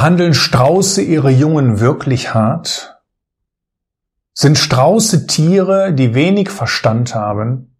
Behandeln Strauße ihre Jungen wirklich hart? Sind Strauße Tiere, die wenig Verstand haben?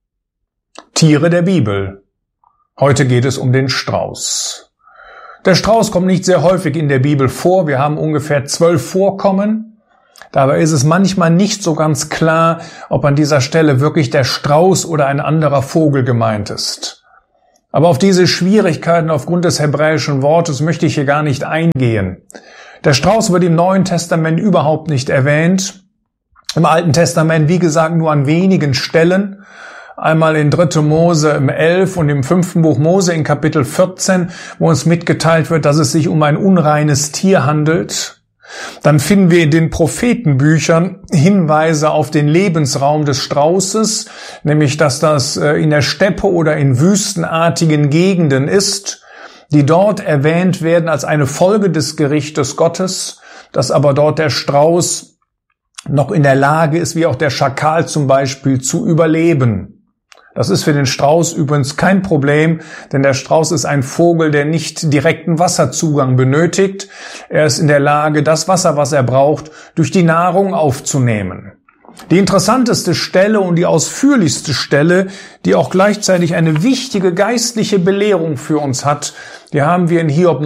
Tiere der Bibel. Heute geht es um den Strauß. Der Strauß kommt nicht sehr häufig in der Bibel vor. Wir haben ungefähr 12 Vorkommen. Dabei ist es manchmal nicht so ganz klar, ob an dieser Stelle wirklich der Strauß oder ein anderer Vogel gemeint ist. Aber auf diese Schwierigkeiten aufgrund des hebräischen Wortes möchte ich hier gar nicht eingehen. Der Strauß wird im Neuen Testament überhaupt nicht erwähnt. Im Alten Testament, wie gesagt, nur an wenigen Stellen. Einmal in 3. Mose im 11 und im 5. Buch Mose in Kapitel 14, wo uns mitgeteilt wird, dass es sich um ein unreines Tier handelt. Dann finden wir in den Prophetenbüchern Hinweise auf den Lebensraum des Straußes, nämlich dass das in der Steppe oder in wüstenartigen Gegenden ist, die dort erwähnt werden als eine Folge des Gerichtes Gottes, dass aber dort der Strauß noch in der Lage ist, wie auch der Schakal zum Beispiel, zu überleben. Das ist für den Strauß übrigens kein Problem, denn der Strauß ist ein Vogel, der nicht direkten Wasserzugang benötigt. Er ist in der Lage, das Wasser, was er braucht, durch die Nahrung aufzunehmen. Die interessanteste Stelle und die ausführlichste Stelle, die auch gleichzeitig eine wichtige geistliche Belehrung für uns hat, die haben wir in Hiob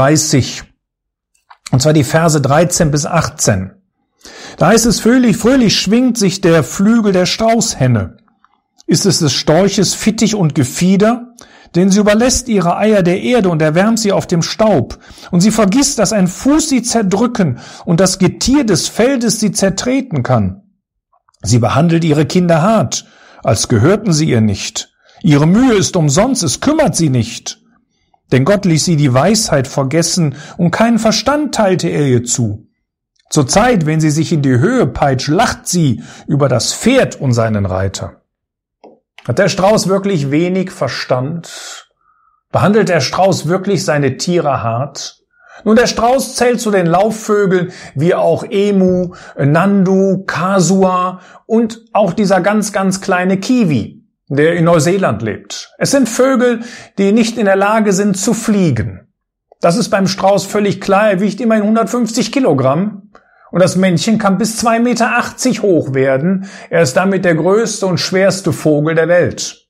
39. Und zwar die Verse 13 bis 18. Da heißt es, fröhlich schwingt sich der Flügel der Straußhenne. Ist es des Storches Fittich und Gefieder? Denn sie überlässt ihre Eier der Erde und erwärmt sie auf dem Staub. Und sie vergisst, dass ein Fuß sie zerdrücken und das Getier des Feldes sie zertreten kann. Sie behandelt ihre Kinder hart, als gehörten sie ihr nicht. Ihre Mühe ist umsonst, es kümmert sie nicht. Denn Gott ließ sie die Weisheit vergessen und keinen Verstand teilte er ihr zu. Zur Zeit, wenn sie sich in die Höhe peitscht, lacht sie über das Pferd und seinen Reiter. Hat der Strauß wirklich wenig Verstand? Behandelt der Strauß wirklich seine Tiere hart? Nun, der Strauß zählt zu den Laufvögeln wie auch Emu, Nandu, Kasua und auch dieser ganz, ganz kleine Kiwi, der in Neuseeland lebt. Es sind Vögel, die nicht in der Lage sind zu fliegen. Das ist beim Strauß völlig klar. Er wiegt immerhin 150 Kilogramm. Und das Männchen kann bis 2,80 Meter hoch werden. Er ist damit der größte und schwerste Vogel der Welt.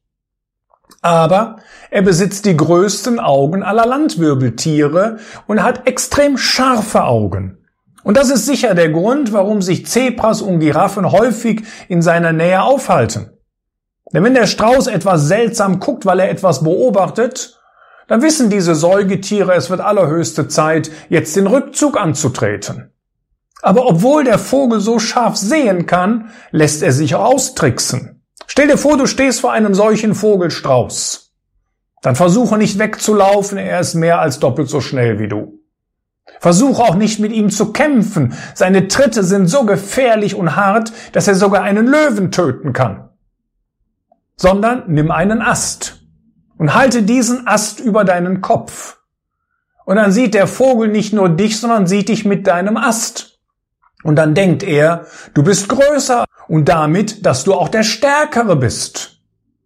Aber er besitzt die größten Augen aller Landwirbeltiere und hat extrem scharfe Augen. Und das ist sicher der Grund, warum sich Zebras und Giraffen häufig in seiner Nähe aufhalten. Denn wenn der Strauß etwas seltsam guckt, weil er etwas beobachtet, dann wissen diese Säugetiere, es wird allerhöchste Zeit, jetzt den Rückzug anzutreten. Aber obwohl der Vogel so scharf sehen kann, lässt er sich austricksen. Stell dir vor, du stehst vor einem solchen Vogelstrauß. Dann versuche nicht wegzulaufen, er ist mehr als doppelt so schnell wie du. Versuche auch nicht mit ihm zu kämpfen. Seine Tritte sind so gefährlich und hart, dass er sogar einen Löwen töten kann. Sondern nimm einen Ast und halte diesen Ast über deinen Kopf. Und dann sieht der Vogel nicht nur dich, sondern sieht dich mit deinem Ast. Und dann denkt er, du bist größer und damit, dass du auch der Stärkere bist.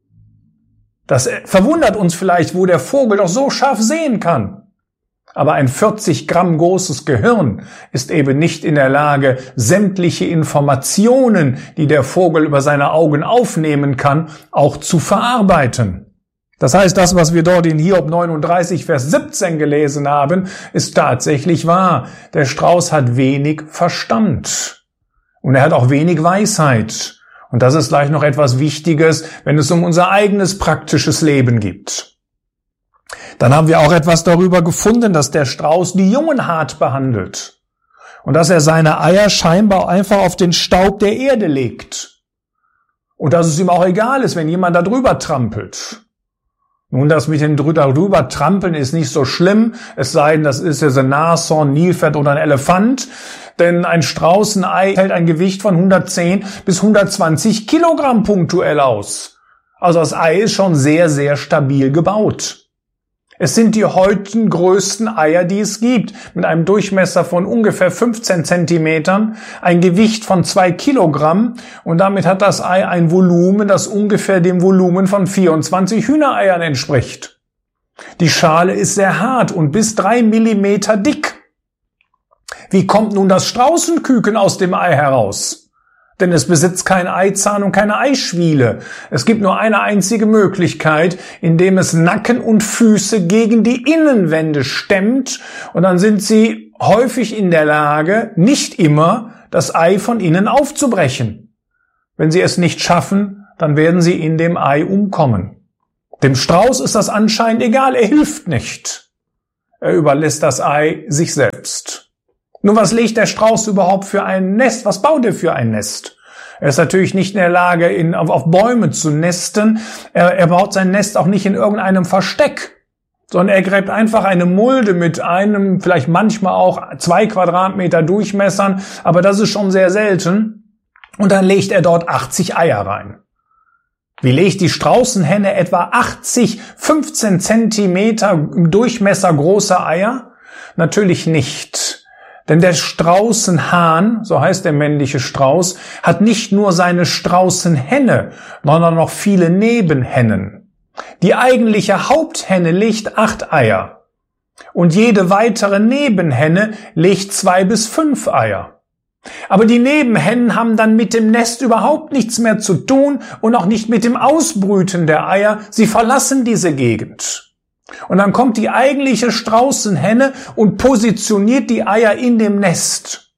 Das verwundert uns vielleicht, wo der Vogel doch so scharf sehen kann. Aber ein 40 Gramm großes Gehirn ist eben nicht in der Lage, sämtliche Informationen, die der Vogel über seine Augen aufnehmen kann, auch zu verarbeiten. Das heißt, das, was wir dort in Hiob 39, Vers 17 gelesen haben, ist tatsächlich wahr. Der Strauß hat wenig Verstand. Und er hat auch wenig Weisheit. Und das ist gleich noch etwas Wichtiges, wenn es um unser eigenes praktisches Leben geht. Dann haben wir auch etwas darüber gefunden, dass der Strauß die Jungen hart behandelt. Und dass er seine Eier scheinbar einfach auf den Staub der Erde legt. Und dass es ihm auch egal ist, wenn jemand da drüber trampelt. Nun, das mit dem drüber trampeln ist nicht so schlimm, es sei denn, das ist jetzt ein Nashorn, Nilpferd oder ein Elefant, denn ein Straußenei hält ein Gewicht von 110 bis 120 Kilogramm punktuell aus. Also das Ei ist schon sehr, sehr stabil gebaut. Es sind die heutigen größten Eier, die es gibt, mit einem Durchmesser von ungefähr 15 Zentimetern, ein Gewicht von 2 Kilogramm und damit hat das Ei ein Volumen, das ungefähr dem Volumen von 24 Hühnereiern entspricht. Die Schale ist sehr hart und bis 3 Millimeter dick. Wie kommt nun das Straußenküken aus dem Ei heraus? Denn es besitzt keinen Eizahn und keine Eischwiele. Es gibt nur eine einzige Möglichkeit, indem es Nacken und Füße gegen die Innenwände stemmt, und dann sind sie häufig in der Lage, nicht immer, das Ei von innen aufzubrechen. Wenn sie es nicht schaffen, dann werden sie in dem Ei umkommen. Dem Strauß ist das anscheinend egal, er hilft nicht. Er überlässt das Ei sich selbst. Nun, was legt der Strauß überhaupt für ein Nest? Was baut er für ein Nest? Er ist natürlich nicht in der Lage, auf Bäume zu nesten. Er baut sein Nest auch nicht in irgendeinem Versteck, sondern er gräbt einfach eine Mulde mit einem, vielleicht manchmal auch 2 Quadratmeter Durchmessern, aber das ist schon sehr selten. Und dann legt er dort 80 Eier rein. Wie legt die Straußenhenne etwa 80, 15 Zentimeter Durchmesser große Eier? Natürlich nicht. Denn der Straußenhahn, so heißt der männliche Strauß, hat nicht nur seine Straußenhenne, sondern noch viele Nebenhennen. Die eigentliche Haupthenne legt 8 Eier. Und jede weitere Nebenhenne legt 2 bis 5 Eier. Aber die Nebenhennen haben dann mit dem Nest überhaupt nichts mehr zu tun und auch nicht mit dem Ausbrüten der Eier. Sie verlassen diese Gegend. Und dann kommt die eigentliche Straußenhenne und positioniert die Eier in dem Nest.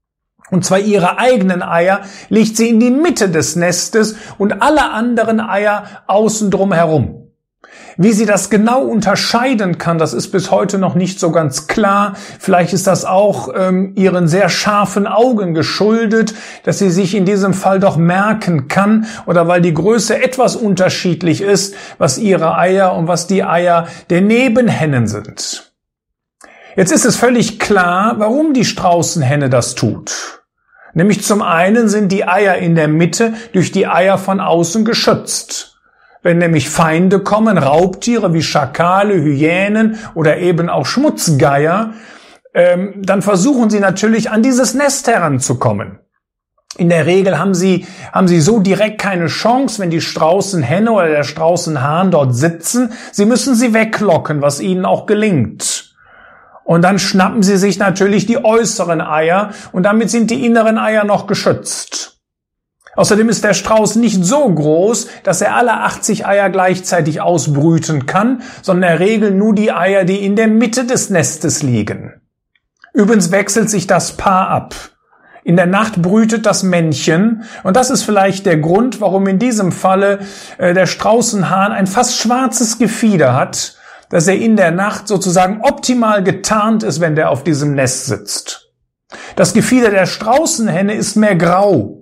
Und zwar ihre eigenen Eier legt sie in die Mitte des Nestes und alle anderen Eier außen drum herum. Wie sie das genau unterscheiden kann, das ist bis heute noch nicht so ganz klar. Vielleicht ist das auch ihren sehr scharfen Augen geschuldet, dass sie sich in diesem Fall doch merken kann, oder weil die Größe etwas unterschiedlich ist, was ihre Eier und was die Eier der Nebenhennen sind. Jetzt ist es völlig klar, warum die Straußenhenne das tut. Nämlich zum einen sind die Eier in der Mitte durch die Eier von außen geschützt. Wenn nämlich Feinde kommen, Raubtiere wie Schakale, Hyänen oder eben auch Schmutzgeier, dann versuchen sie natürlich an dieses Nest heranzukommen. In der Regel haben sie so direkt keine Chance, wenn die Straußenhenne oder der Straußenhahn dort sitzen. Sie müssen sie weglocken, was ihnen auch gelingt. Und dann schnappen sie sich natürlich die äußeren Eier und damit sind die inneren Eier noch geschützt. Außerdem ist der Strauß nicht so groß, dass er alle 80 Eier gleichzeitig ausbrüten kann, sondern in der Regel nur die Eier, die in der Mitte des Nestes liegen. Übrigens wechselt sich das Paar ab. In der Nacht brütet das Männchen, und das ist vielleicht der Grund, warum in diesem Falle der Straußenhahn ein fast schwarzes Gefieder hat, dass er in der Nacht sozusagen optimal getarnt ist, wenn der auf diesem Nest sitzt. Das Gefieder der Straußenhenne ist mehr grau.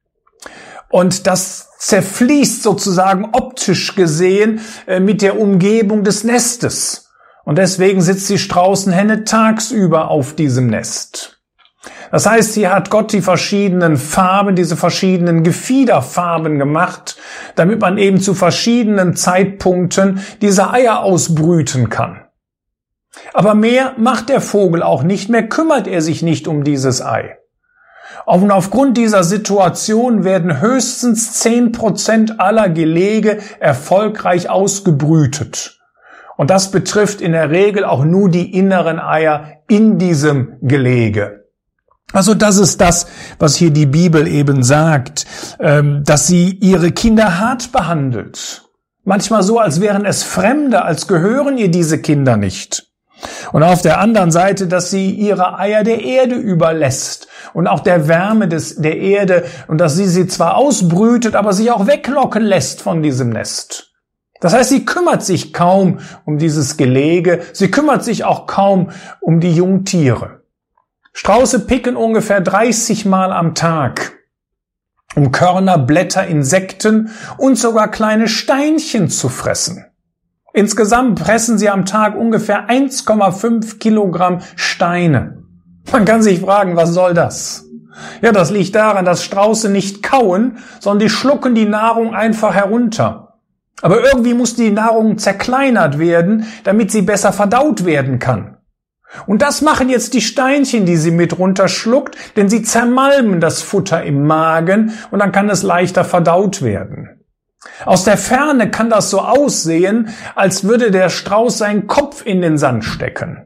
Und das zerfließt sozusagen optisch gesehen mit der Umgebung des Nestes. Und deswegen sitzt die Straußenhenne tagsüber auf diesem Nest. Das heißt, hier hat Gott die verschiedenen Farben, diese verschiedenen Gefiederfarben gemacht, damit man eben zu verschiedenen Zeitpunkten diese Eier ausbrüten kann. Aber mehr macht der Vogel auch nicht, mehr kümmert er sich nicht um dieses Ei. Und aufgrund dieser Situation werden höchstens 10% aller Gelege erfolgreich ausgebrütet. Und das betrifft in der Regel auch nur die inneren Eier in diesem Gelege. Also das ist das, was hier die Bibel eben sagt, dass sie ihre Kinder hart behandelt. Manchmal so, als wären es Fremde, als gehören ihr diese Kinder nicht. Und auf der anderen Seite, dass sie ihre Eier der Erde überlässt und auch der Wärme der Erde, und dass sie zwar ausbrütet, aber sich auch weglocken lässt von diesem Nest. Das heißt, sie kümmert sich kaum um dieses Gelege, sie kümmert sich auch kaum um die Jungtiere. Strauße picken ungefähr 30 Mal am Tag, um Körner, Blätter, Insekten und sogar kleine Steinchen zu fressen. Insgesamt fressen sie am Tag ungefähr 1,5 Kilogramm Steine. Man kann sich fragen, was soll das? Ja, das liegt daran, dass Strauße nicht kauen, sondern die schlucken die Nahrung einfach herunter. Aber irgendwie muss die Nahrung zerkleinert werden, damit sie besser verdaut werden kann. Und das machen jetzt die Steinchen, die sie mit runterschluckt, denn sie zermalmen das Futter im Magen und dann kann es leichter verdaut werden. Aus der Ferne kann das so aussehen, als würde der Strauß seinen Kopf in den Sand stecken.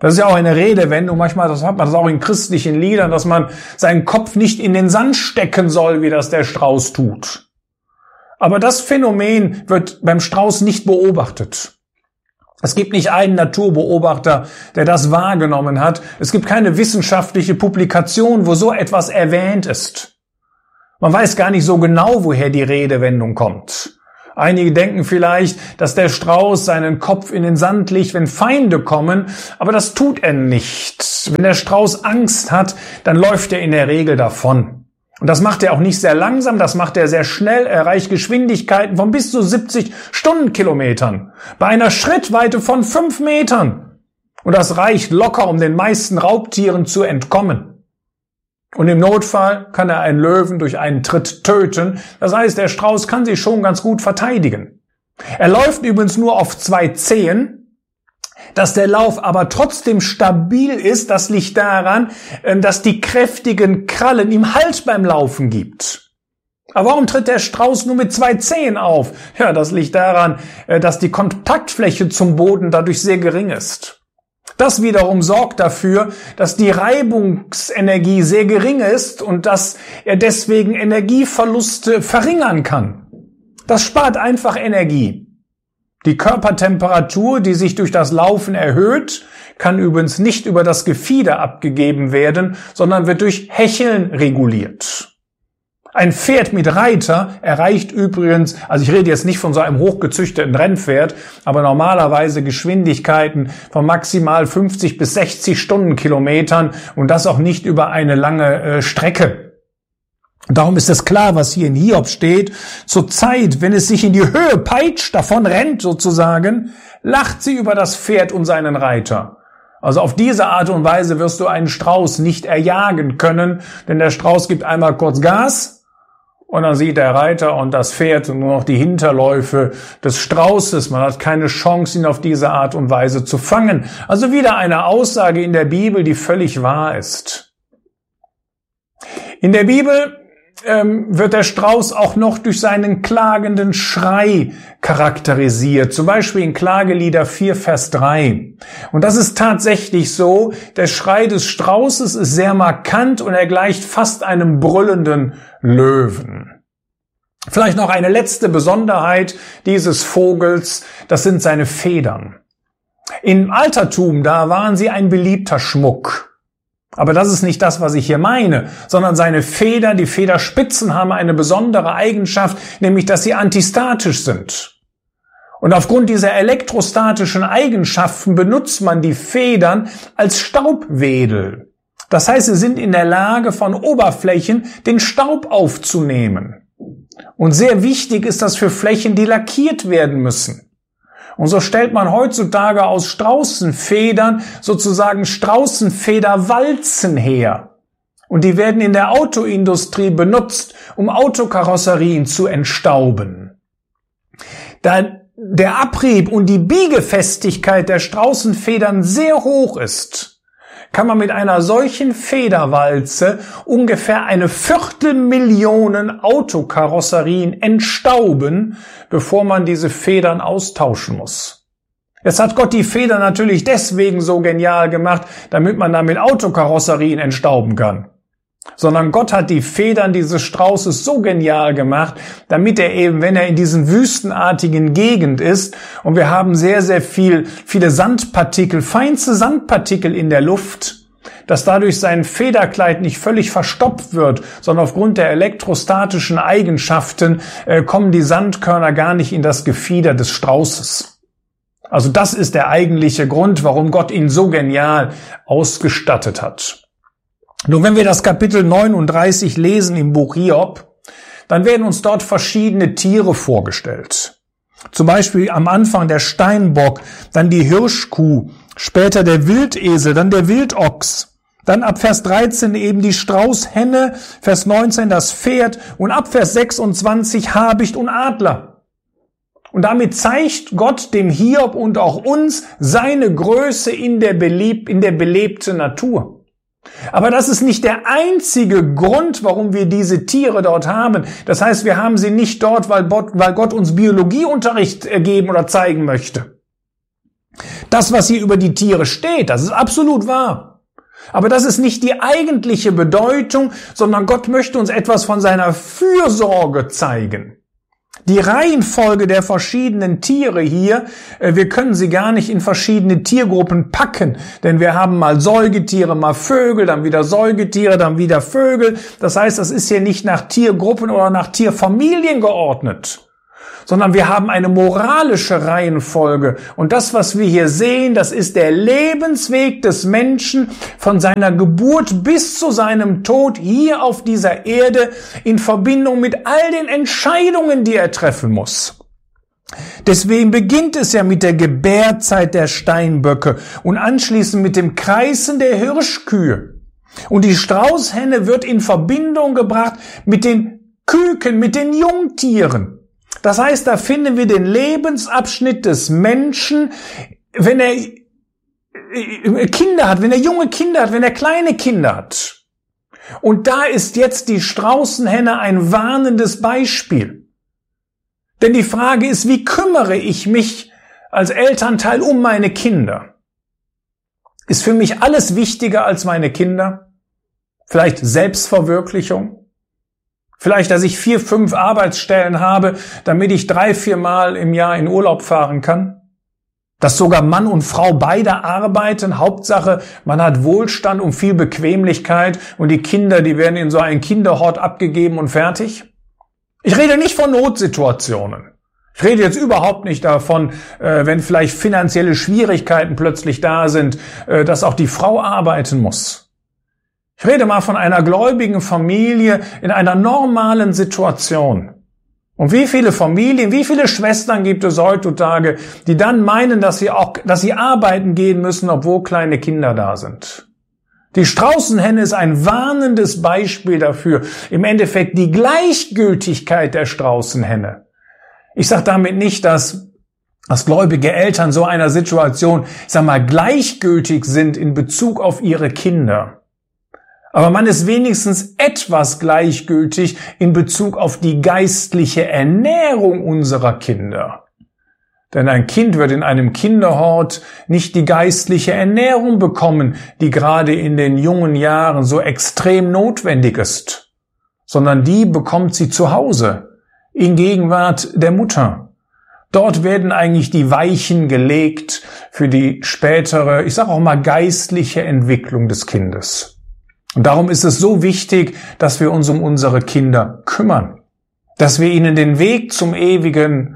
Das ist ja auch eine Redewendung, manchmal hat man das auch in christlichen Liedern, dass man seinen Kopf nicht in den Sand stecken soll, wie das der Strauß tut. Aber das Phänomen wird beim Strauß nicht beobachtet. Es gibt nicht einen Naturbeobachter, der das wahrgenommen hat. Es gibt keine wissenschaftliche Publikation, wo so etwas erwähnt ist. Man weiß gar nicht so genau, woher die Redewendung kommt. Einige denken vielleicht, dass der Strauß seinen Kopf in den Sand legt, wenn Feinde kommen, aber das tut er nicht. Wenn der Strauß Angst hat, dann läuft er in der Regel davon. Und das macht er auch nicht sehr langsam, das macht er sehr schnell, er erreicht Geschwindigkeiten von bis zu 70 Stundenkilometern, bei einer Schrittweite von 5 Metern. Und das reicht locker, um den meisten Raubtieren zu entkommen. Und im Notfall kann er einen Löwen durch einen Tritt töten. Das heißt, der Strauß kann sich schon ganz gut verteidigen. Er läuft übrigens nur auf 2 Zehen. Dass der Lauf aber trotzdem stabil ist, das liegt daran, dass die kräftigen Krallen ihm Halt beim Laufen gibt. Aber warum tritt der Strauß nur mit 2 Zehen auf? Ja, das liegt daran, dass die Kontaktfläche zum Boden dadurch sehr gering ist. Das wiederum sorgt dafür, dass die Reibungsenergie sehr gering ist und dass er deswegen Energieverluste verringern kann. Das spart einfach Energie. Die Körpertemperatur, die sich durch das Laufen erhöht, kann übrigens nicht über das Gefieder abgegeben werden, sondern wird durch Hecheln reguliert. Ein Pferd mit Reiter erreicht übrigens, also ich rede jetzt nicht von so einem hochgezüchteten Rennpferd, aber normalerweise Geschwindigkeiten von maximal 50 bis 60 Stundenkilometern und das auch nicht über eine lange Strecke. Darum ist es klar, was hier in Hiob steht. Zur Zeit, wenn es sich in die Höhe peitscht, davon rennt sozusagen, lacht sie über das Pferd und seinen Reiter. Also auf diese Art und Weise wirst du einen Strauß nicht erjagen können, denn der Strauß gibt einmal kurz Gas und dann sieht der Reiter und das Pferd nur noch die Hinterläufe des Straußes. Man hat keine Chance, ihn auf diese Art und Weise zu fangen. Also wieder eine Aussage in der Bibel, die völlig wahr ist. In der Bibel wird der Strauß auch noch durch seinen klagenden Schrei charakterisiert. Zum Beispiel in Klagelieder 4, Vers 3. Und das ist tatsächlich so. Der Schrei des Straußes ist sehr markant und er gleicht fast einem brüllenden Löwen. Vielleicht noch eine letzte Besonderheit dieses Vogels. Das sind seine Federn. Im Altertum, da waren sie ein beliebter Schmuck. Aber das ist nicht das, was ich hier meine, sondern seine Federn, die Federspitzen haben eine besondere Eigenschaft, nämlich dass sie antistatisch sind. Und aufgrund dieser elektrostatischen Eigenschaften benutzt man die Federn als Staubwedel. Das heißt, sie sind in der Lage, von Oberflächen den Staub aufzunehmen. Und sehr wichtig ist das für Flächen, die lackiert werden müssen. Und so stellt man heutzutage aus Straußenfedern sozusagen Straußenfederwalzen her. Und die werden in der Autoindustrie benutzt, um Autokarosserien zu entstauben. Da der Abrieb und die Biegefestigkeit der Straußenfedern sehr hoch ist, kann man mit einer solchen Federwalze ungefähr 250.000 Autokarosserien entstauben, bevor man diese Federn austauschen muss. Jetzt hat Gott die Federn natürlich deswegen so genial gemacht, damit man damit Autokarosserien entstauben kann. Sondern Gott hat die Federn dieses Straußes so genial gemacht, damit er eben, wenn er in diesen wüstenartigen Gegend ist, und wir haben sehr, sehr viele Sandpartikel, feinste Sandpartikel in der Luft, dass dadurch sein Federkleid nicht völlig verstopft wird, sondern aufgrund der elektrostatischen Eigenschaften kommen die Sandkörner gar nicht in das Gefieder des Straußes. Also das ist der eigentliche Grund, warum Gott ihn so genial ausgestattet hat. Nun, wenn wir das Kapitel 39 lesen im Buch Hiob, dann werden uns dort verschiedene Tiere vorgestellt. Zum Beispiel am Anfang der Steinbock, dann die Hirschkuh, später der Wildesel, dann der Wildochs, dann ab Vers 13 eben die Straußhenne, Vers 19 das Pferd und ab Vers 26 Habicht und Adler. Und damit zeigt Gott dem Hiob und auch uns seine Größe in der belebten Natur. Aber das ist nicht der einzige Grund, warum wir diese Tiere dort haben. Das heißt, wir haben sie nicht dort, weil Gott uns Biologieunterricht geben oder zeigen möchte. Das, was hier über die Tiere steht, das ist absolut wahr. Aber das ist nicht die eigentliche Bedeutung, sondern Gott möchte uns etwas von seiner Fürsorge zeigen. Die Reihenfolge der verschiedenen Tiere hier, wir können sie gar nicht in verschiedene Tiergruppen packen, denn wir haben mal Säugetiere, mal Vögel, dann wieder Säugetiere, dann wieder Vögel. Das heißt, das ist hier nicht nach Tiergruppen oder nach Tierfamilien geordnet, sondern wir haben eine moralische Reihenfolge. Und das, was wir hier sehen, das ist der Lebensweg des Menschen von seiner Geburt bis zu seinem Tod hier auf dieser Erde in Verbindung mit all den Entscheidungen, die er treffen muss. Deswegen beginnt es ja mit der Gebärzeit der Steinböcke und anschließend mit dem Kreisen der Hirschkühe. Und die Straußhenne wird in Verbindung gebracht mit den Küken, mit den Jungtieren. Das heißt, da finden wir den Lebensabschnitt des Menschen, wenn er Kinder hat, wenn er junge Kinder hat, wenn er kleine Kinder hat. Und da ist jetzt die Straußenhenne ein warnendes Beispiel. Denn die Frage ist, wie kümmere ich mich als Elternteil um meine Kinder? Ist für mich alles wichtiger als meine Kinder? Vielleicht Selbstverwirklichung? Vielleicht, dass ich 4, 5 Arbeitsstellen habe, damit ich 3, 4 Mal im Jahr in Urlaub fahren kann? Dass sogar Mann und Frau beide arbeiten? Hauptsache, man hat Wohlstand und viel Bequemlichkeit und die Kinder, die werden in so einen Kinderhort abgegeben und fertig? Ich rede nicht von Notsituationen. Ich rede jetzt überhaupt nicht davon, wenn vielleicht finanzielle Schwierigkeiten plötzlich da sind, dass auch die Frau arbeiten muss. Ich rede mal von einer gläubigen Familie in einer normalen Situation. Und wie viele Familien, wie viele Schwestern gibt es heutzutage, die dann meinen, dass sie arbeiten gehen müssen, obwohl kleine Kinder da sind? Die Straußenhenne ist ein warnendes Beispiel dafür. Im Endeffekt die Gleichgültigkeit der Straußenhenne. Ich sage damit nicht, dass gläubige Eltern so einer Situation, gleichgültig sind in Bezug auf ihre Kinder. Aber man ist wenigstens etwas gleichgültig in Bezug auf die geistliche Ernährung unserer Kinder. Denn ein Kind wird in einem Kinderhort nicht die geistliche Ernährung bekommen, die gerade in den jungen Jahren so extrem notwendig ist, sondern die bekommt sie zu Hause, in Gegenwart der Mutter. Dort werden eigentlich die Weichen gelegt für die spätere, geistliche Entwicklung des Kindes. Und darum ist es so wichtig, dass wir uns um unsere Kinder kümmern, dass wir ihnen den Weg zum ewigen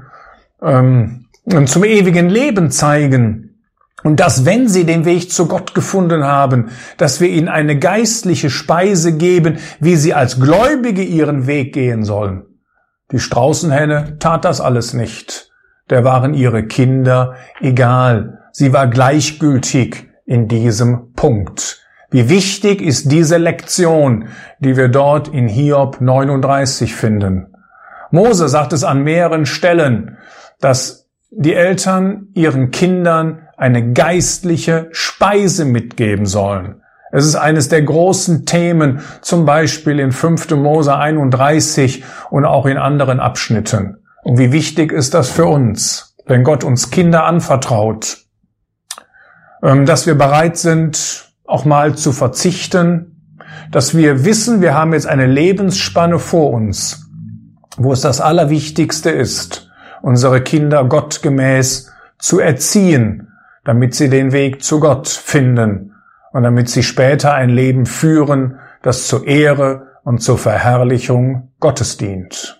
Leben zeigen und dass, wenn sie den Weg zu Gott gefunden haben, dass wir ihnen eine geistliche Speise geben, wie sie als Gläubige ihren Weg gehen sollen. Die Straußenhenne tat das alles nicht. Der waren ihre Kinder egal. Sie war gleichgültig in diesem Punkt. Wie wichtig ist diese Lektion, die wir dort in Hiob 39 finden. Mose sagt es an mehreren Stellen, dass die Eltern ihren Kindern eine geistliche Speise mitgeben sollen. Es ist eines der großen Themen, zum Beispiel in 5. Mose 31 und auch in anderen Abschnitten. Und wie wichtig ist das für uns, wenn Gott uns Kinder anvertraut, dass wir bereit sind, auch mal zu verzichten, dass wir wissen, wir haben jetzt eine Lebensspanne vor uns, wo es das Allerwichtigste ist, unsere Kinder gottgemäß zu erziehen, damit sie den Weg zu Gott finden und damit sie später ein Leben führen, das zur Ehre und zur Verherrlichung Gottes dient.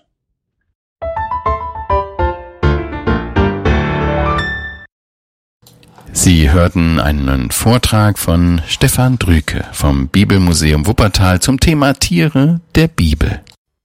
Sie hörten einen Vortrag von Stefan Drüke vom Bibelmuseum Wuppertal zum Thema Tiere der Bibel.